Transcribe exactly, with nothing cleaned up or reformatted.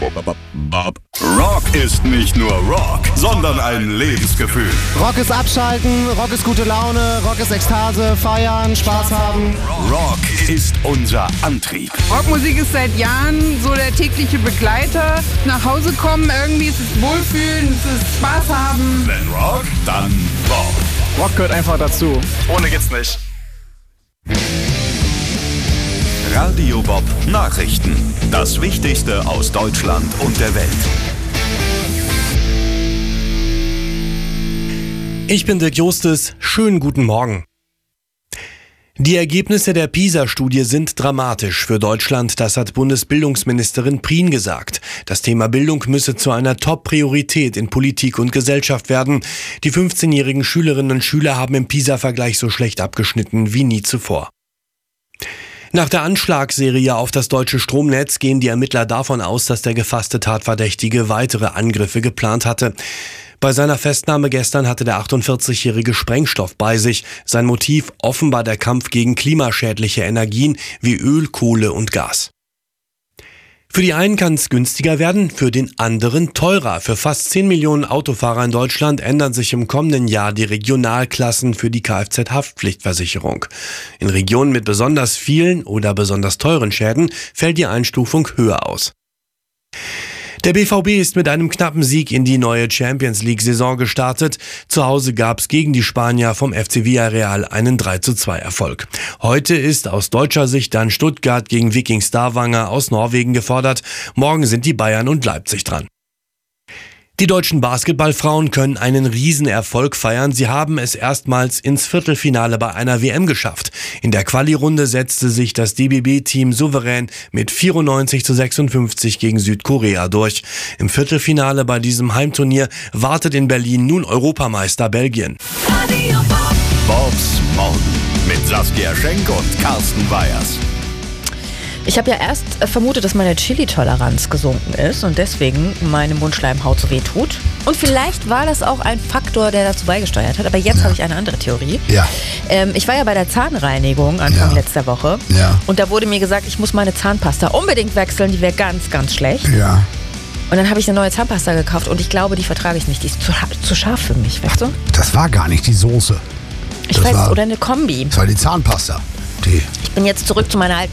Rock ist nicht nur Rock, sondern ein Lebensgefühl. Rock ist Abschalten, Rock ist gute Laune, Rock ist Ekstase, feiern, Spaß haben. Rock ist unser Antrieb. Rockmusik ist seit Jahren so der tägliche Begleiter. Nach Hause kommen, irgendwie ist es Wohlfühlen, es ist Spaß haben. Wenn Rock, dann Bob. Rock gehört einfach dazu. Ohne geht's nicht. Radio Bob Nachrichten. Das Wichtigste aus Deutschland und der Welt. Ich bin Dirk Justus. Schönen guten Morgen. Die Ergebnisse der PISA-Studie sind dramatisch für Deutschland, das hat Bundesbildungsministerin Prien gesagt. Das Thema Bildung müsse zu einer Top-Priorität in Politik und Gesellschaft werden. Die fünfzehnjährigen Schülerinnen und Schüler haben im PISA-Vergleich so schlecht abgeschnitten wie nie zuvor. Nach der Anschlagsserie auf das deutsche Stromnetz gehen die Ermittler davon aus, dass der gefasste Tatverdächtige weitere Angriffe geplant hatte. Bei seiner Festnahme gestern hatte der achtundvierzigjährige Sprengstoff bei sich. Sein Motiv offenbar der Kampf gegen klimaschädliche Energien wie Öl, Kohle und Gas. Für die einen kann es günstiger werden, für den anderen teurer. Für fast zehn Millionen Autofahrer in Deutschland ändern sich im kommenden Jahr die Regionalklassen für die Kfz-Haftpflichtversicherung. In Regionen mit besonders vielen oder besonders teuren Schäden fällt die Einstufung höher aus. Der B V B ist mit einem knappen Sieg in die neue Champions-League-Saison gestartet. Zu Hause gab es gegen die Spanier vom F C Villarreal einen drei zu zwei Erfolg. Heute ist aus deutscher Sicht dann Stuttgart gegen Viking Stavanger aus Norwegen gefordert. Morgen sind die Bayern und Leipzig dran. Die deutschen Basketballfrauen können einen Riesenerfolg feiern. Sie haben es erstmals ins Viertelfinale bei einer W M geschafft. In der Quali-Runde setzte sich das D B B-Team souverän mit vierundneunzig zu sechsundfünfzig gegen Südkorea durch. Im Viertelfinale bei diesem Heimturnier wartet in Berlin nun Europameister Belgien. Bobs Morgen mit Saskia Schenk und Carsten Weyers. Ich habe ja erst vermutet, dass meine Chili-Toleranz gesunken ist und deswegen meine Mundschleimhaut so weh tut. Und vielleicht war das auch ein Faktor, der dazu beigesteuert hat. Aber jetzt ja. habe ich eine andere Theorie. Ja. Ähm, ich war ja bei der Zahnreinigung Anfang ja. letzter Woche. Ja. Und da wurde mir gesagt, ich muss meine Zahnpasta unbedingt wechseln. Die wäre ganz, ganz schlecht. Ja. Und dann habe ich eine neue Zahnpasta gekauft und ich glaube, die vertrage ich nicht. Die ist zu, zu scharf für mich, weißt du? Das war gar nicht die Soße. Ich Das weiß, war, oder eine Kombi. Das war die Zahnpasta. Die Ich bin jetzt zurück zu meiner alten